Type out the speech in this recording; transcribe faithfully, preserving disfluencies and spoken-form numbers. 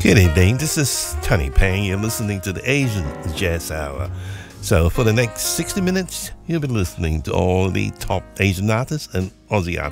Good evening, this is Tony Payne. You're listening to the Asian Jazz Hour. So for the next sixty minutes, you'll be listening to all the top Asian artists and Aussie artists